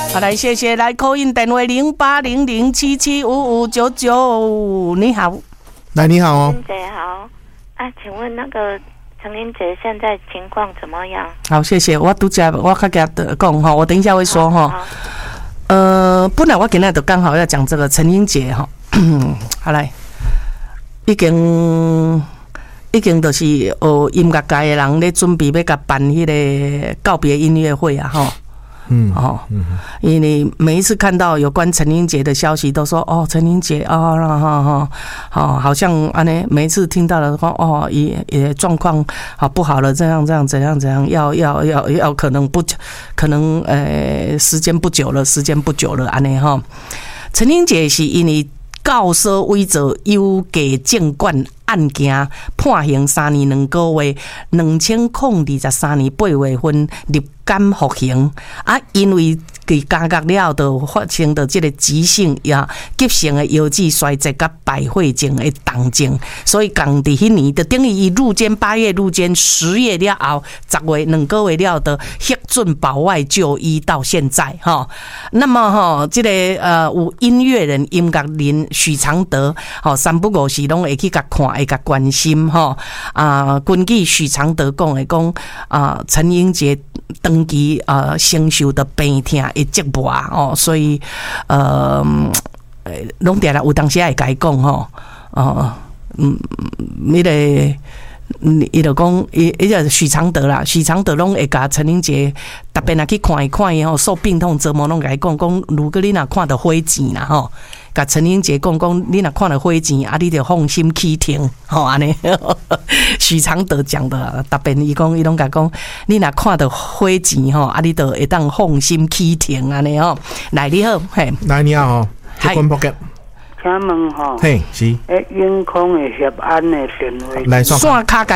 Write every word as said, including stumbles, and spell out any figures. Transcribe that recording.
好，来谢谢来call in电话零八零零七七五五九九，你好， 来你好哦， 林姐好，啊，请问那个陈玲姐现在情况怎么样？ 好，谢谢，我拄才我较给他讲哈，我等一下会说哈。呃，本来我今天就刚好要讲这个陈英杰哈，好来，已经已经就是学音乐界的人咧准备要甲办迄个告别音乐会啊哈。嗯哦，嗯，因为每一次看到有关陈英杰的消息，都说哦，陈英杰哦，哈哈，好，好像安尼，每一次听到了说哦，也也状况好不好了，这样这样怎样怎样，要要要要可能不可能呃，时间不久了，时间不久了安尼哈。陈英杰是因为教唆伪造有价证券案件判刑三年两个月，两千零二十三年八月份入监服刑啊，因为佢加决了就发生的这个急性呀急性的腰子衰竭甲败血症的重症，所以讲伫迄年就等于伊入监八月入监，十月了后十月两个月了的核准保外就医到现在哈。那么哈，这个呃有音乐人、音乐人许常德，吼三不五时拢会去甲看，会甲关心哈。啊，根据许常德讲的讲啊，陈英杰长期呃承受的病痛。一折磨哦，所以呃，拢定啦，有当时会甲伊讲吼，哦，嗯，迄个，伊就讲，伊伊就许常德啦，许常德拢会甲陈英杰特别若去看一看伊吼，受病痛折磨，拢甲伊讲讲，如果你若看到火钱啦吼，甲陈英杰讲讲，你若看到火钱，啊，你就放心去听，吼安尼。许常德讲的，特别伊讲，伊拢甲讲，你若看到火钱吼，啊，你就会当放心去听安尼吼。来你好，嘿， 来你好哦， 嗨， 关博吉， 请问吼， 嘿是， 诶，永康的协安的电话， 来线卡